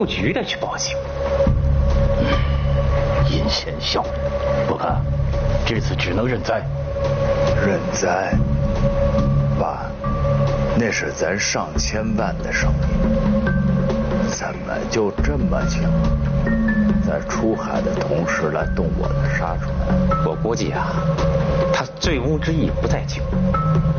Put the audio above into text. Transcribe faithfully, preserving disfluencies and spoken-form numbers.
局的去报警。 阴险小人，不可，这次只能认栽。 认栽？爸，那是咱上千万的生意，怎么就这么巧，在出海的同时来动我的沙船？ 我估计啊，他醉翁之意不在酒，